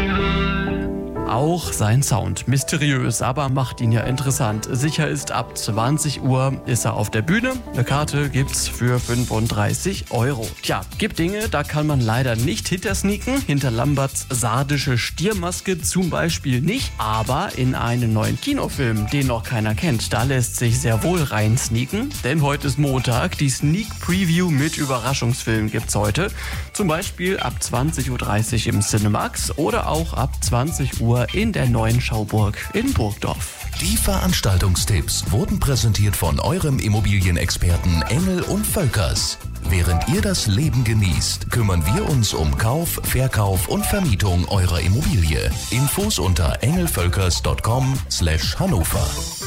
Auch sein Sound mysteriös, aber macht ihn ja interessant. Sicher ist, ab 20 Uhr ist er auf der Bühne. Eine Karte gibt's für 35 €. Tja, gibt Dinge, da kann man leider nicht hintersneaken. Hinter Lamberts sardische Stiermaske zum Beispiel nicht. Aber in einen neuen Kinofilm, den noch keiner kennt, da lässt sich sehr wohl reinsneaken. Denn heute ist Montag. Die Sneak Preview mit Überraschungsfilm gibt's heute. Zum Beispiel ab 20.30 Uhr im Cinemax oder auch ab 20 Uhr in der neuen Schauburg in Burgdorf. Die Veranstaltungstipps wurden präsentiert von eurem Immobilienexperten Engel und Völkers. Während ihr das Leben genießt, kümmern wir uns um Kauf, Verkauf und Vermietung eurer Immobilie. Infos unter engelvölkers.com/Hannover.